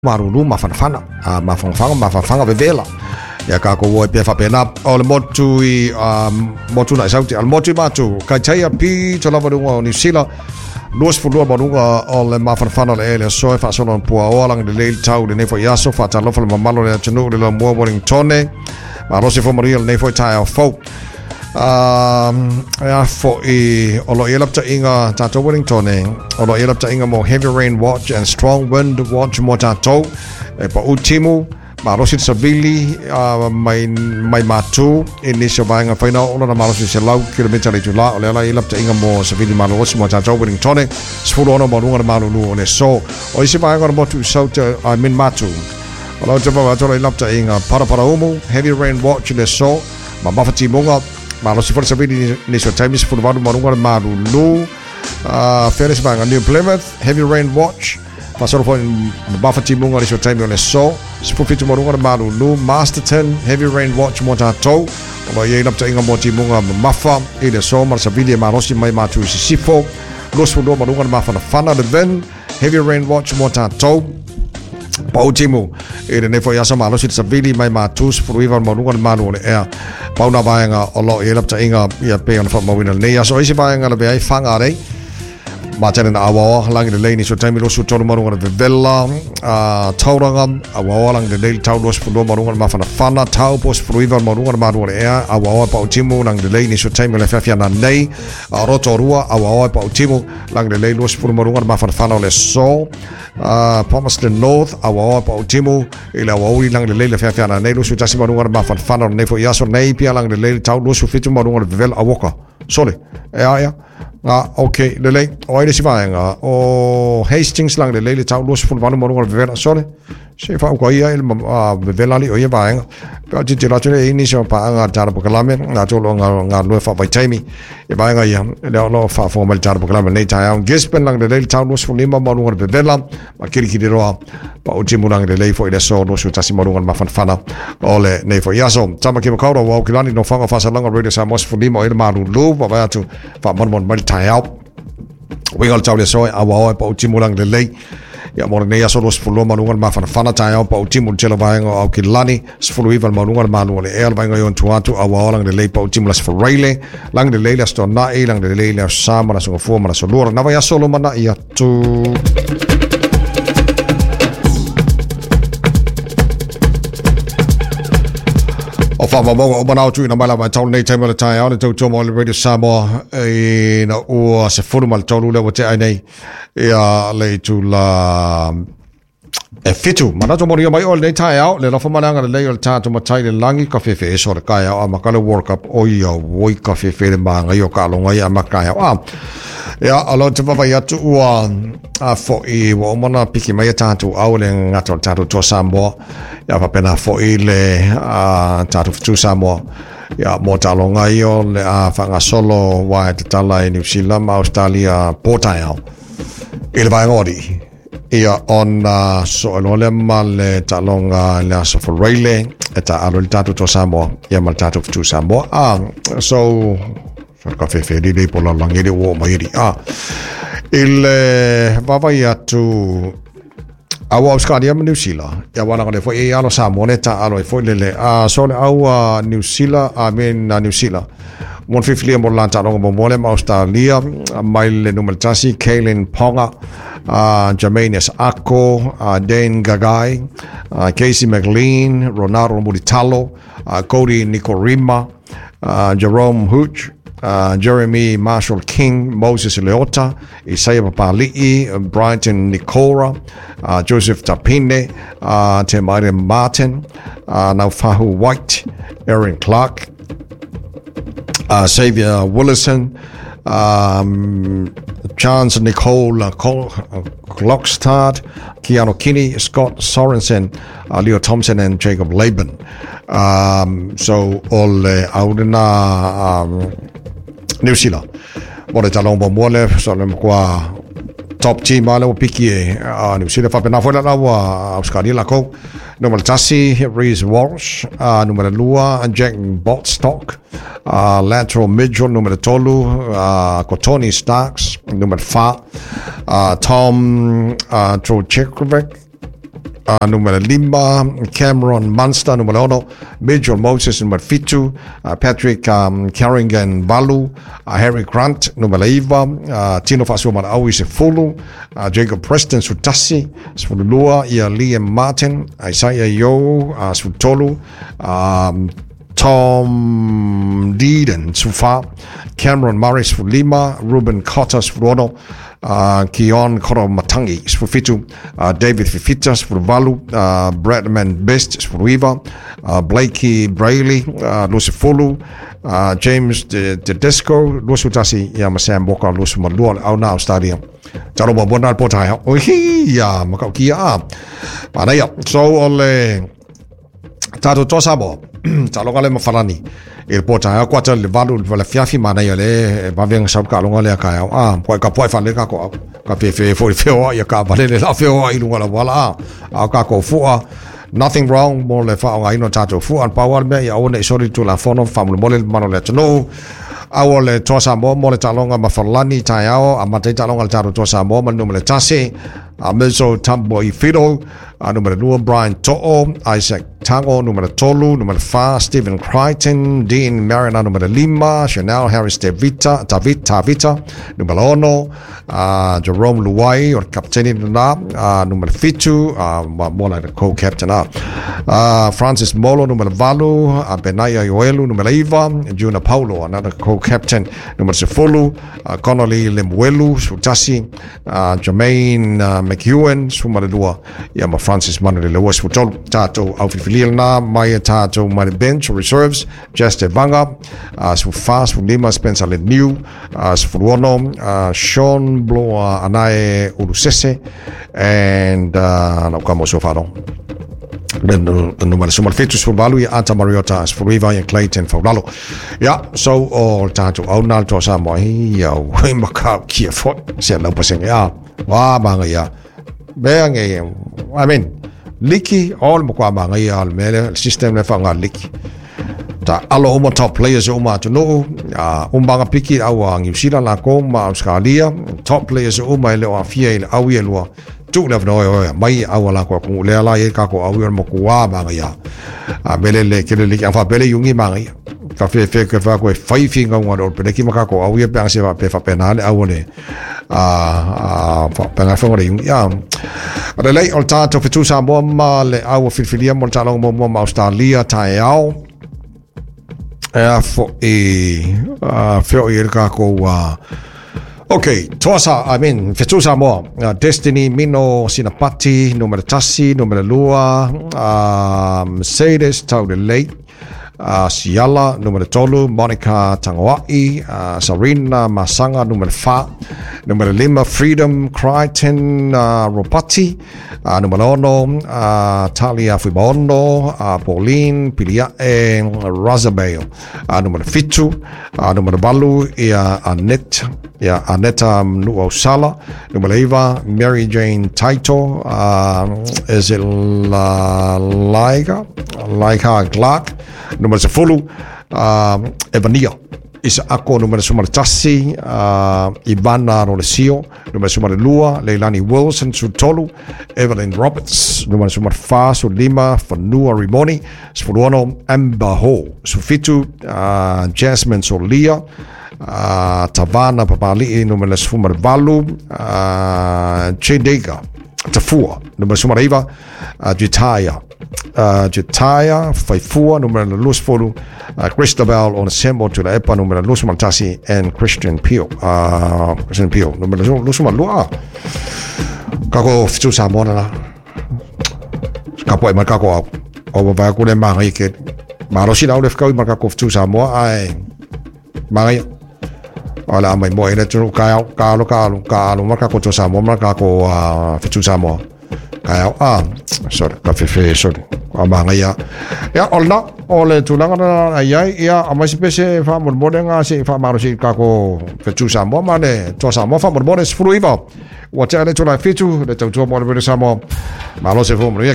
marulu mafanga vevela ya ka ko wo pe fa pena o le motu na sauti al motu matu ka chaya pi to lava dunga ni sila los fulua badunga o le mafana le so fa so non po o lang de le tau de ne fo yaso fa ta lo fa mamalo le chenu de lo mo tone ma rosi fo maria ne fo tai fo ya fo o lo yelap ta inga ta to Wellington o lo yelap ta inga mo heavy rain watch and strong wind watch mo ta to e pa ultimo ma rosi sabili mai matu inisio banga faina ona na marosi se lau kilometer le tula o le ala yelap ta inga mo sabili ma rosi mo ta to Wellington sfuro ona mo runga ma lu ne so o isi banga mo tu so ta min matu o lo te va to le yelap ta inga para umu heavy rain watch le so ma mafati monga ma lo si forse vedi nei suoi tempi si furono marunga marulu Ferris banga New Plymouth heavy rain watch passano poi buffati munga nei suoi tempi ne so si fu fitu marunga marulu Masterton heavy rain watch motato lo ye lapta inga moti munga mafa ile so mar sabili ma rosi mai matu si sifo lo sfudo marunga mafa na fana de ven heavy rain watch motato Pautimu e ne foi asa malo sit sabili mai matus fruiva marunga manu e pauna vaenga o lo e lapta inga ia pe on fa mawina ne aso isi vaenga le ai fanga rei matena awa lang de leni so time lo su tonu marunga de vella tauranga awa lang de leni tau los fu marunga ma fana tau pos fruiva marunga manu e awa pautimu lang de leni so time le fafia na nei rotorua awa pautimu lang de leni los fu marunga ma fana le so Palmerston North awa pautimu ila wauli lang de leni fafia na nei lo su tasi marunga ma fana ne fo yaso nei pia lang de leni tau lo su fitu marunga de vella awoka sole ya okay le le o ile si vaenga o Hastings lang de le tau los fu vanu marunga vela sole se fa ko ia il vela li o ia vaenga pa ti la tele ini so pa nga tar po kalame nga to lo nga lo fa vai taimi e vaenga ia le lo fa fo mal tar po kalame nei tai Gisborne lang de le tau los fu lima marunga vela ma kiri ro pa o timu lang de le fo ile so lo su tasi marunga ma fana ole nei fo yaso tama ki ka ro wa kilani no fanga fa sa lang radio sa mos fu lima ile maru lu va va tu fa mon tai out we got tau le so awa pa utimu lang de lei ya mo ne ya so los fulo manungal ma fana tai out pa utimu telo vaenga au kilani sfulu ival manungal manu le el vaenga yon tuatu awa lang de lei pa utimu las for raile lang de lei las to na e lang de lei la sama la so fo ma so lora na va ya solo mana ya tu o fa ma o mana tu na mala ma tau nei time la tai out to mo le radio Samoa e na o se formal tau le wote ai nei ya le tu la e fitu mana to mo ria mai o nei tai out le la fa mana le le ta to ma tai le langi ka fe fe so le kai a ma ka le world cup o ia woi ka fe fe le ma nga yo ka lo nga ya ma kai ya alo te papa ya tu a fo I wo mana piki mai tatu au le ngato tatu to Samoa ya pa pena fo I le tatu tu Samoa ya mo talo ngai o le fanga solo wa te tala I New Zealand Australia portail il vai ngodi ia on so le mal talonga la so for raile eta alo tatu to Samoa ya mal tatu tu Samoa so ka fe di po la langedi wo mai di il vavaia tu awa Australia New Zealand ya wana le fo e alo Samoa ne ta alo fo le so le awa New Zealand New Zealand mon fifili mo lanta no mo le Australia mai le numero tasi Kaylin Ponga Jermaine Ako Dane Gagai Casey McLean Ronaldo Muritalo Cody Nikorima Jerome Hooch Jeremy Marshall King, Moses Leota, Isaiah Papali'i, Brighton Nicola, Joseph Tapine, Temari Martin, Naufahu White, Aaron Clark, Xavier Willison, Chance Nicole Klokstad, Keanu Kinney, Scott Sorensen, Leo Thompson, and Jacob Laban. So all Audena New Zealand. Mo le talong mo le so le kwa top team ale o piki New Zealand fa pena foi la wa Australia la ko numero tasi Reese Walsh numero lua Jack Botstock lateral midfield numero tolu Kotoni Starks numero 4 Tom Trochekovic numero 5 Cameron Munster, numero 1 Mitchell Moses, numero 7 Patrick Carrigan Valu, Harry Grant, numero 5 Tino Fasuma Awi Sefulu, Jacob Preston Sutasi, Sfulua ia Liam Martin, Isaiah Yo, Sutolu, Tom Deeden Sufa, Cameron Morris for Lima, Ruben Cotter for Rono, Kion Koro Matangi for Fitu, David Fifitas for Valu, Bradman Best for Riva, Blakey Brayley, Lucifulu, James Tedesco, Lusutasi, Yamasam Boka, Lusumalua, Auna Stadium. Jaloba Bonal Potaya, Ohi, Makaukia. Panaya, so ole Tato Tosabo. Talonga le mafalani il pota kwa tele valu le fiafi mana yale va veng sab ka longa le ka poi ka poi fa le ka ko ka pe fe fo fe ya ka vale le la fe o ilunga la wala ka ko fu nothing wrong mo le fa nga ino tato fu an power me ya one sorry to la fono family mo le mano le no awole tosa mo le talonga mafalani tayao amate talonga tato tosa mo manu le tase ameso tambo I fido numero 2 Brian To'o, Isaac Tango, numero 3, numero 4 Stephen Crichton, Dean Marina, numero 5 Chanel Harris Tavita, numero 1 Jerome Luai, or captain numero 7 more like the co-captain Francis Molo, numero 4 Benaya Yoelu, numero 5 Juna Paulo, another co-captain, numero 10 Connolly Lemuelu, Sutasi, Jermaine McEwen, numero 2 Francis Manuel Lewis for Tato Alfililna, Maya Tato, my bench reserves, Jeste Vanga, as for Fast for Lima, Spencer New, as for Wono, Sean Blow, Anae Ulusese, and Nakamo Sofaro. Then the number Sumal Fetus for Valu, Anta Mariota, as for Riva and Clayton for Lalo. Yeah, so all Tato, Aunal Tosamo, Wimaka, Kiafot, said Lopasing, Bangaya. I mean, Liki, all Mukwamanga, Almere, system of Liki. Ta alo uma top players uma to know, Umbanga Piki, our New Zealand, Lacoma, Scalia, top players uma, Fiel, Awilwa, 2 level no, my our Laco, Lela, Kako, Awil Mokua, Mangaya, Bele, Killik, and Fabele Yungi Mangi. Cafe Fake 5 finger one or Penaki Makako, Awil Bansiva, Pefa Penal, Awone. Le lei oltato fetusa bomma le awo filfilia moltalo bomma Australia taiao fo fo irka okay tosa I mean fetusa mo Destiny Mino Sinapati numero tassi numero lua Mercedes tau de lei Siala numero 3 Monica Tangawai Sarina Masanga numero 4 numero 5 Freedom Crichton Ropati numero 1 Talia Fibondo Pauline Pilia Razabel numero 7 numero 2 Aneta Nuosala numero 5 Mary Jane Taito is it Laika Clark numero 10 Evania is ako numero sumartasi Ivana Rolesio numero sumarlua Leilani Wilson Sutolu Evelyn Roberts numero sumarfa Sulima Fanua Rimoni Sfuluano Ambaho Sufitu Jasmine Solia Tavana Papali numero sumarvalu Chedega Tafua numero sumariva Jitaya Faifua numero Lusfolu Cristobal on Sembo to the Epa numero Lusmantasi and Christian Pio numero Lusmalua Kako Fitu Samona Kapo e Makako over Bakule Marike Marosina Ulefko Makako Fitu Samoa I Maria Ola mai mo ina tu kalo maka ko to samo maka ko fitu samo kaya sorry ka fe sorry amanga ya olna ole tulanga ya ya amasipese fa morbodenga si fa marosi ka ko fitu samo mane to samo fa morbodes fruiva whatever to la fitu le to mo samo malo se fo